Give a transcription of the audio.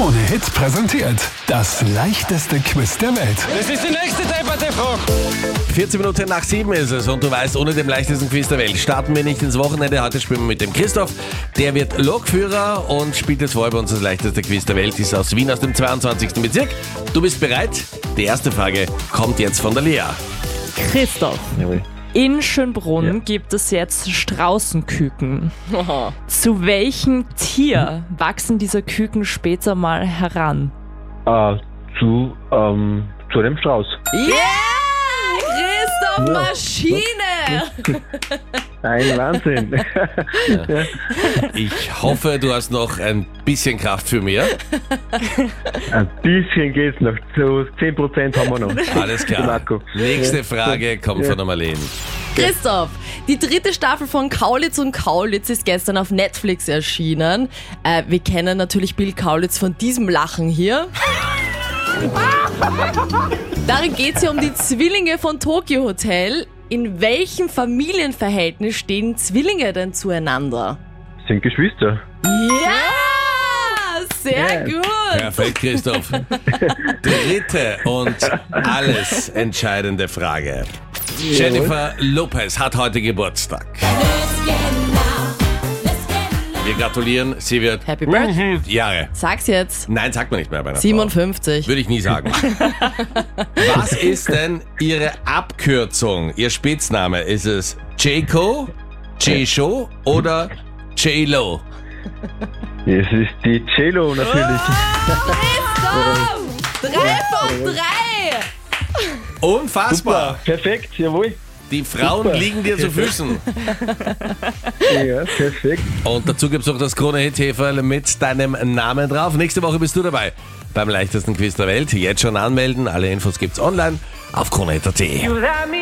Krone-Hit präsentiert das leichteste Quiz der Welt. Das ist die nächste Debatte-Frage. 14 Minuten nach 7 ist es und du weißt, ohne den leichtesten Quiz der Welt starten wir nicht ins Wochenende. Heute spielen wir mit dem Christoph. Der wird Lokführer und spielt jetzt vorher bei uns das leichteste Quiz der Welt. Ist aus Wien, aus dem 22. Bezirk. Du bist bereit? Die erste Frage kommt jetzt von der Lea. Christoph, Jawohl. in Schönbrunn gibt es jetzt Straußenküken. Zu welchem Tier wachsen diese Küken später mal heran? Zu dem Strauß. Christoph, Maschine! Ein Wahnsinn. Ich hoffe, du hast noch ein bisschen Kraft für mehr. Ein bisschen geht's noch. So 10% haben wir noch. Alles klar. Marco. Nächste Frage kommt von der Marlene. Christoph, die dritte Staffel von Kaulitz und Kaulitz ist gestern auf Netflix erschienen. Wir kennen natürlich Bill Kaulitz von diesem Lachen hier. Darin geht es ja um die Zwillinge von Tokyo Hotel. In welchem Familienverhältnis stehen Zwillinge denn zueinander? Sind Geschwister. Ja, sehr gut. Perfekt, Christoph. Dritte und alles entscheidende Frage. Jennifer Lopez hat heute Geburtstag. Wir gratulieren, sie wird Happy Birthday. Jahre. Sag's jetzt. Nein, sagt man nicht mehr bei einer 57. Frau. Würde ich nie sagen. Was ist denn Ihre Abkürzung, Ihr Spitzname? Ist es J-Co, J-Show oder J-Lo? Es ist die Cello natürlich. Christoph! 3 von 3! Unfassbar. Perfekt, jawohl. Die Frauen Super. liegen dir zu Füßen. Ja, perfekt. Und dazu gibt es noch das Krone-Hit-Heferl mit deinem Namen drauf. Nächste Woche bist du dabei beim leichtesten Quiz der Welt. Jetzt schon anmelden. Alle Infos gibt's online auf kronehit.at.